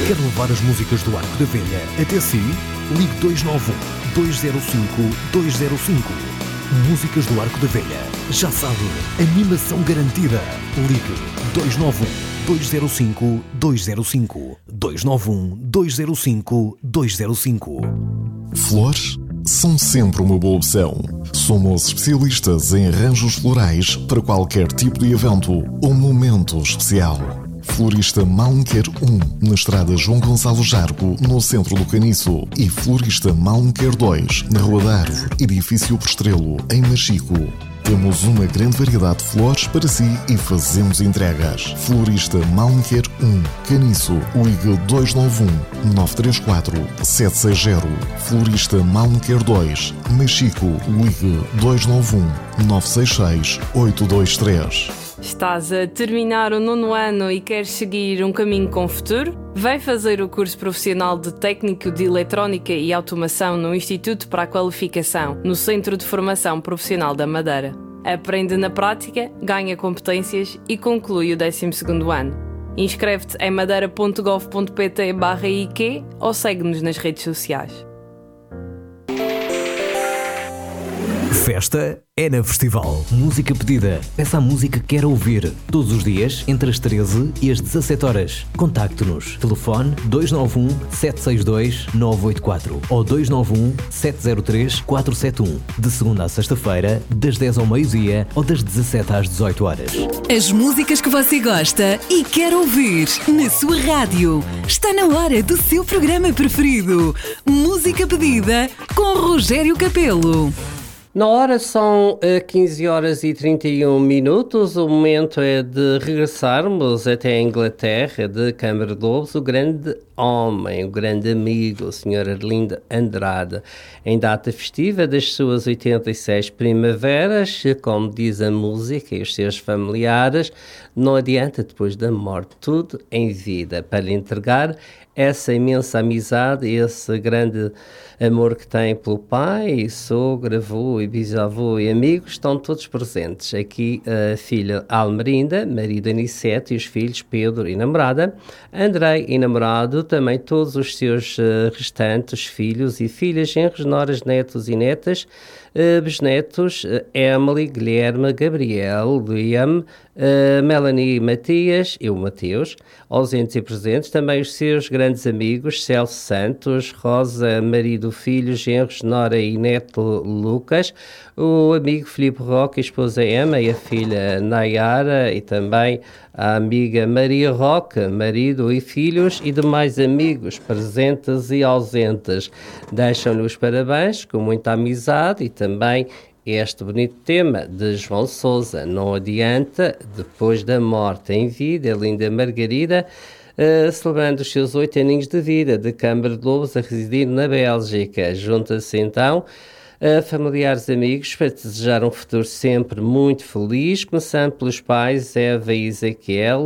Quer levar as músicas do Arco da Velha até si? Ligue 291-205-205. Músicas do Arco da Velha. Já sabe, animação garantida. Ligue 291-205-205. 291-205-205. Flores são sempre uma boa opção. Somos especialistas em arranjos florais para qualquer tipo de evento ou momento especial. Florista Malmequer 1, na estrada João Gonçalo Jargo, no centro do Caniço. E Florista Malmequer 2, na Rua da Árvore, edifício Postrelo, em Machico. Temos uma grande variedade de flores para si e fazemos entregas. Florista Malmequer 1, Caniço, ligue 291-934-760. Florista Malmequer 2, Machico, ligue 291-966-823. Estás a terminar o 9º ano e queres seguir um caminho com futuro? Vem fazer o curso profissional de Técnico de Eletrónica e Automação no Instituto para a Qualificação, no Centro de Formação Profissional da Madeira. Aprende na prática, ganha competências e conclui o 12º ano. Inscreve-te em madeira.gov.pt/IQ ou segue-nos nas redes sociais. Festa é na Festival. Música pedida. Peça a música que quer ouvir. Todos os dias, entre as 13 e as 17 horas. Contacte-nos. Telefone 291-762-984 ou 291-703-471. De segunda a sexta-feira, das 10 ao meio-dia ou das 17 às 18 horas. As músicas que você gosta e quer ouvir na sua rádio. Está na hora do seu programa preferido. Música pedida com Rogério Capelo. Na hora são 15 horas e 31 minutos, o momento é de regressarmos até a Inglaterra, de Câmara de Lobos, o grande homem, o grande amigo, o Sr. Arlindo Andrade, em data festiva das suas 86 primaveras, como diz a música e os seus familiares, não adianta depois da morte, tudo em vida, para lhe entregar essa imensa amizade, esse grande amor que tem pelo pai, sogra, avô e bisavô e amigos, estão todos presentes. Aqui a filha Almerinda, marido Aniceto e os filhos Pedro e namorada, Andrei e namorado, também todos os seus restantes filhos e filhas, genros, noras, netos e netas, bisnetos, Emily, Guilherme, Gabriel, Liam, Melanie e Matias, e o Mateus, ausentes e presentes, também os seus grandes amigos, Celso Santos, Rosa, marido, filho, genros, nora e neto Lucas, o amigo Filipe Roque, a esposa Emma e a filha Nayara, e também a amiga Maria Roque, marido e filhos, e demais amigos presentes e ausentes. Deixam-lhe os parabéns com muita amizade e também este bonito tema de João Sousa, não adianta, depois da morte em vida, a linda Margarida, celebrando os seus 8 aninhos de vida de Câmara de Lobos a residir na Bélgica. Junta-se então familiares e amigos para te desejar um futuro sempre muito feliz, começando pelos pais Eva e Ezequiel,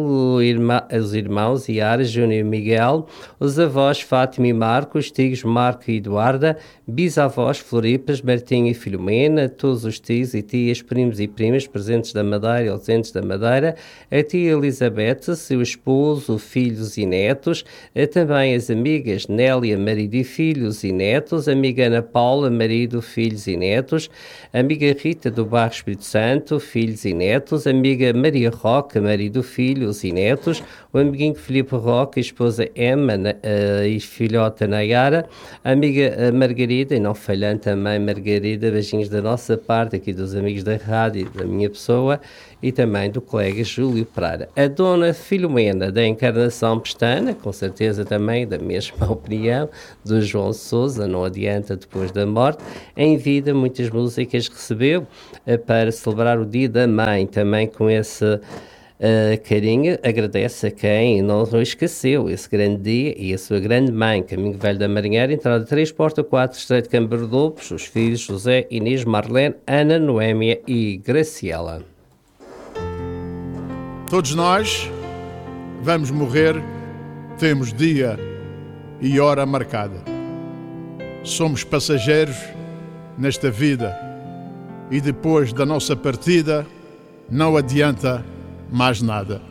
os irmãos Iara, Júnior e Miguel, os avós Fátima e Marco, os tios Marco e Eduarda, bisavós Floripas, Martim e Filomena, todos os tios e tias, primos e primas presentes da Madeira e ausentes da Madeira, a tia Elizabeth, seu esposo, filhos e netos, também as amigas Nélia, marido e filhos e netos, a amiga Ana Paula, marido, filhos e netos, a amiga Rita do Bairro Espírito Santo, filhos e netos, a amiga Maria Roque, marido, filhos e netos, o amiguinho Filipe Roque, a esposa Emma e filhota Nayara, a amiga Margarida, e não falhando também Margarida, beijinhos da nossa parte, aqui dos amigos da rádio, da minha pessoa, e também do colega Júlio Pereira. A dona Filomena da Encarnação Pestana, com certeza também da mesma opinião do João Sousa, não adianta depois da morte. Em vida, muitas músicas recebeu para celebrar o Dia da Mãe, também com esse carinho, agradece a quem não esqueceu esse grande dia e a sua grande mãe. Caminho Velho da Marinheira, entrada 3, porta 4, Estreito Câmara de Lobos, os filhos José, Inês, Marlene, Ana, Noémia e Graciela. Todos nós vamos morrer, temos dia e hora marcada. Somos passageiros nesta vida e depois da nossa partida não adianta mais nada.